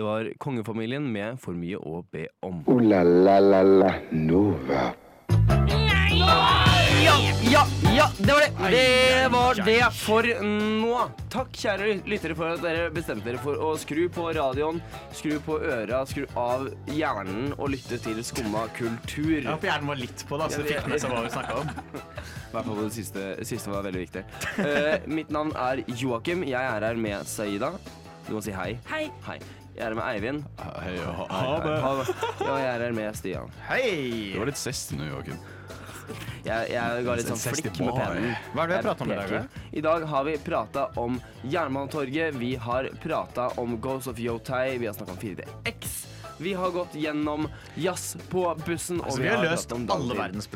var kongefamilien med For mye å be om. La la la la Nova. Ja, det var det. Det var det for nå. Takk, kjære lyttere, for at dere bestemte dere for å skru på radioen, skru på øra, skru av hjernen og lytte til Skumma kultur. Ja, for hjernen var litt på da, så du fikk med seg hva vi snakket om. I hvert fall det siste var veldig viktig. Mitt navn er Joakim. Jeg er her med Saida. Du må si hei. Hei. Jeg er her med Eivind. Hei, ha det. Og jeg er her med Stian. Hei! Det var litt sest nå, Joakim. Jeg ga litt sånn flikk med pennen. Hva er det vi har pratet om i dag? I dag har vi pratet om Jernbanetorget. Vi har pratet om Ghost of Yotei. Vi har snakket om 4DX. Vi har gått gjennom jazz på bussen. Og Vi har løst pratet om alle verdens